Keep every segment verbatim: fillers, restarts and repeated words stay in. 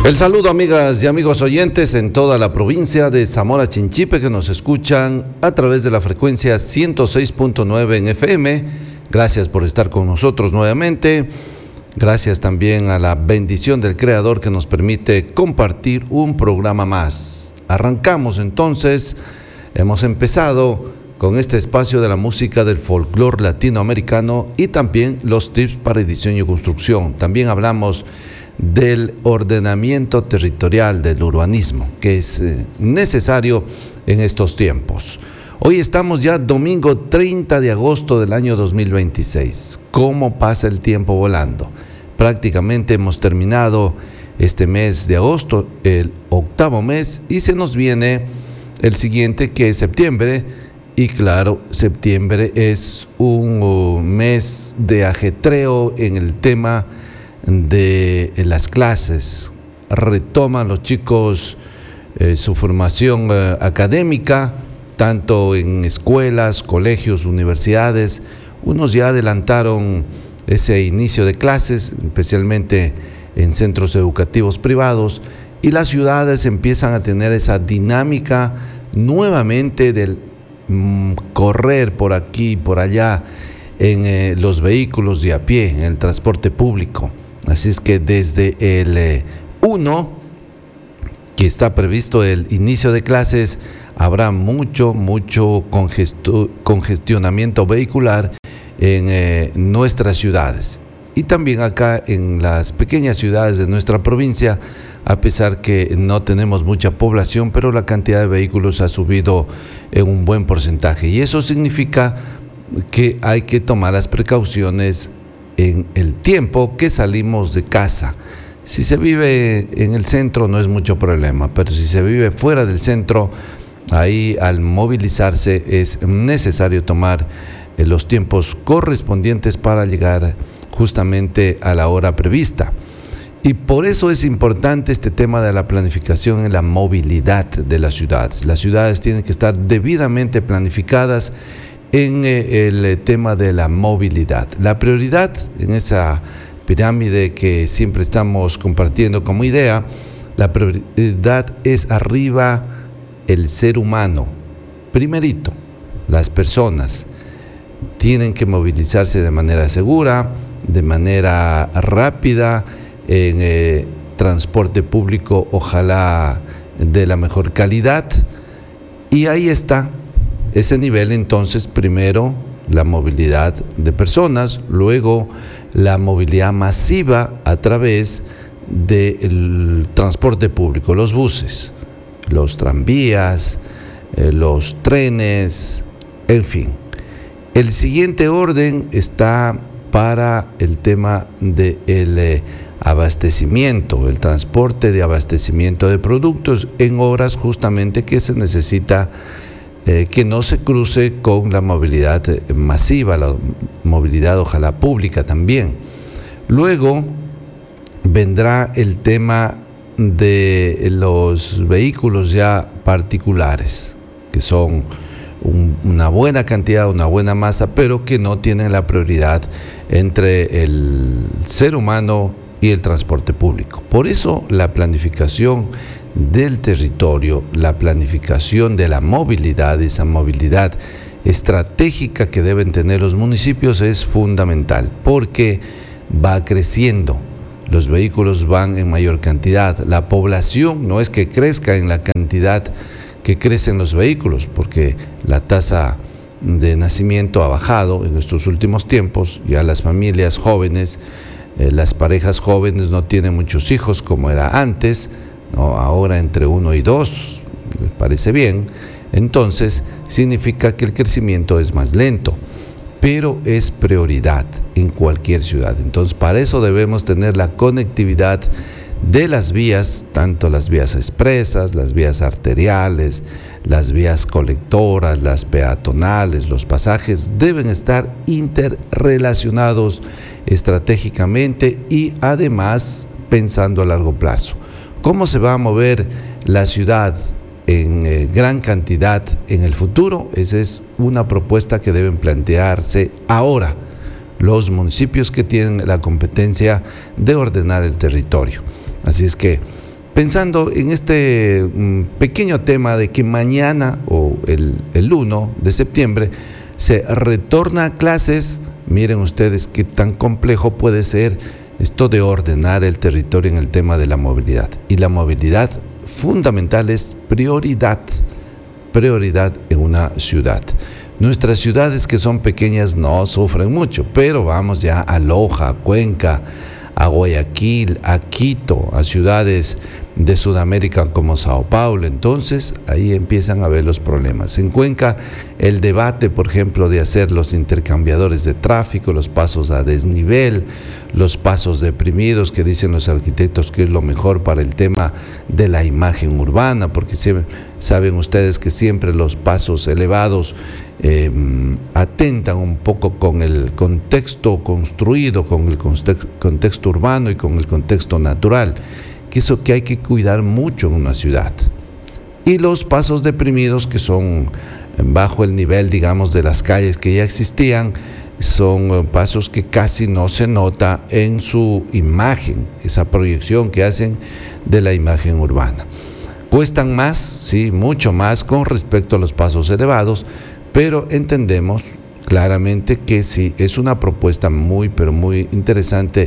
El saludo, amigas y amigos oyentes en toda la provincia de Zamora Chinchipe que nos escuchan a través de la frecuencia ciento seis punto nueve en F M. Gracias por estar con nosotros nuevamente. Gracias también a la bendición del Creador que nos permite compartir un programa más. Arrancamos entonces. Hemos empezado con este espacio de la música del folclore latinoamericano y también los tips para diseño y construcción. También hablamos del ordenamiento territorial del urbanismo, que es eh, necesario en estos tiempos. Hoy estamos ya domingo treinta de agosto del año dos mil veintiséis. ¿Cómo pasa el tiempo volando? Prácticamente hemos terminado este mes de agosto, el octavo mes, y se nos viene el siguiente, que es septiembre. Y claro, septiembre es un uh, mes de ajetreo en el tema de las clases. Retoman los chicos eh, su formación eh, académica, tanto en escuelas, colegios, universidades. Unos ya adelantaron ese inicio de clases, especialmente en centros educativos privados, y las ciudades empiezan a tener esa dinámica nuevamente del mm, correr por aquí y por allá en eh, los vehículos de a pie, en el transporte público. Así es que desde el uno, que está previsto el inicio de clases, habrá mucho, mucho congesto, congestionamiento vehicular en eh, nuestras ciudades. Y también acá en las pequeñas ciudades de nuestra provincia, a pesar que no tenemos mucha población, pero la cantidad de vehículos ha subido en un buen porcentaje. Y eso significa que hay que tomar las precauciones en el tiempo que salimos de casa. Si se vive en el centro no es mucho problema, pero si se vive fuera del centro, ahí al movilizarse es necesario tomar eh, los tiempos correspondientes para llegar justamente a la hora prevista. Y por eso es importante este tema de la planificación en la movilidad de las ciudades. Las ciudades tienen que estar debidamente planificadas en el tema de la movilidad. La prioridad en esa pirámide que siempre estamos compartiendo como idea, la prioridad es arriba el ser humano. Primerito, las personas tienen que movilizarse de manera segura, de manera rápida, en eh, transporte público, ojalá de la mejor calidad. Y ahí está ese nivel. Entonces, primero la movilidad de personas, luego la movilidad masiva a través del transporte público, los buses, los tranvías, eh, los trenes, en fin. El siguiente orden está para el tema del eh, abastecimiento, el transporte de abastecimiento de productos en horas justamente que se necesita Eh, que no se cruce con la movilidad masiva, la movilidad ojalá pública también. Luego vendrá el tema de los vehículos ya particulares, que son un, una buena cantidad, una buena masa, pero que no tienen la prioridad entre el ser humano y el transporte público. Por eso la planificación del territorio, la planificación de la movilidad, esa movilidad estratégica que deben tener los municipios es fundamental, porque va creciendo, los vehículos van en mayor cantidad, la población no es que crezca en la cantidad que crecen los vehículos, porque la tasa de nacimiento ha bajado en estos últimos tiempos, ya las familias jóvenes, eh, las parejas jóvenes no tienen muchos hijos como era antes, ¿no? Ahora entre uno y dos, les parece bien, entonces significa que el crecimiento es más lento, pero es prioridad en cualquier ciudad. Entonces para eso debemos tener la conectividad de las vías, tanto las vías expresas, las vías arteriales, las vías colectoras, las peatonales, los pasajes, deben estar interrelacionados estratégicamente y además pensando a largo plazo. ¿Cómo se va a mover la ciudad en eh, gran cantidad en el futuro? Esa es una propuesta que deben plantearse ahora los municipios que tienen la competencia de ordenar el territorio. Así es que pensando en este um, pequeño tema de que mañana o el, el uno de septiembre se retorna a clases. Miren ustedes qué tan complejo puede ser esto de ordenar el territorio en el tema de la movilidad. Y la movilidad fundamental es prioridad, prioridad en una ciudad. Nuestras ciudades que son pequeñas no sufren mucho, pero vamos ya a Loja, a Cuenca, a Guayaquil, a Quito, a ciudades de Sudamérica como Sao Paulo, entonces ahí empiezan a ver los problemas. En Cuenca, el debate, por ejemplo, de hacer los intercambiadores de tráfico, los pasos a desnivel, los pasos deprimidos, que dicen los arquitectos que es lo mejor para el tema de la imagen urbana, porque saben ustedes que siempre los pasos elevados eh, atentan un poco con el contexto construido, con el contexto urbano y con el contexto natural, que eso que hay que cuidar mucho en una ciudad. Y los pasos deprimidos, que son bajo el nivel, digamos, de las calles que ya existían, son pasos que casi no se nota en su imagen, esa proyección que hacen de la imagen urbana. Cuestan más, sí, mucho más con respecto a los pasos elevados, pero entendemos claramente que sí, es una propuesta muy, pero muy interesante,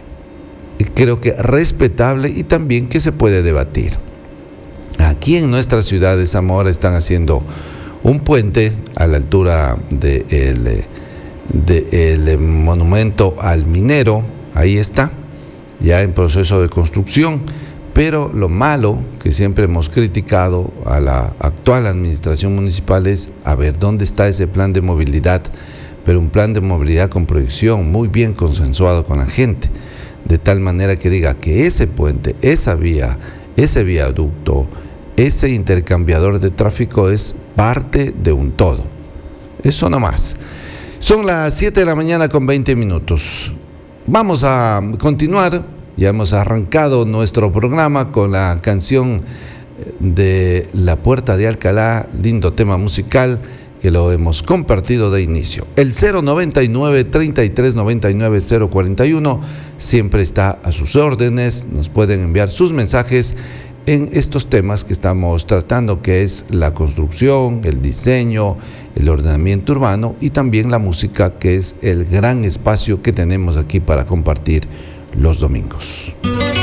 creo que respetable y también que se puede debatir. Aquí en nuestra ciudad de Zamora están haciendo un puente a la altura del de de el monumento al minero, ahí está, ya en proceso de construcción, pero lo malo que siempre hemos criticado a la actual administración municipal es a ver dónde está ese plan de movilidad, pero un plan de movilidad con proyección muy bien consensuado con la gente, de tal manera que diga que ese puente, esa vía, ese viaducto, ese intercambiador de tráfico es parte de un todo. Eso nomás. Son las siete de la mañana con veinte minutos. Vamos a continuar. Ya hemos arrancado nuestro programa con la canción de La Puerta de Alcalá, lindo tema musical que lo hemos compartido de inicio. El cero noventa y nueve, treinta y tres noventa y nueve, cero cuarenta y uno siempre está a sus órdenes. Nos pueden enviar sus mensajes en estos temas que estamos tratando, que es la construcción, el diseño, el ordenamiento urbano y también la música, que es el gran espacio que tenemos aquí para compartir los domingos.